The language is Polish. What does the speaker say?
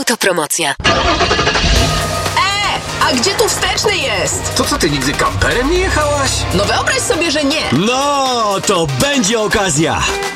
Autopromocja. A gdzie tu wsteczny jest? To co, ty nigdy kamperem nie jechałaś? No wyobraź sobie, że nie. No, to będzie okazja.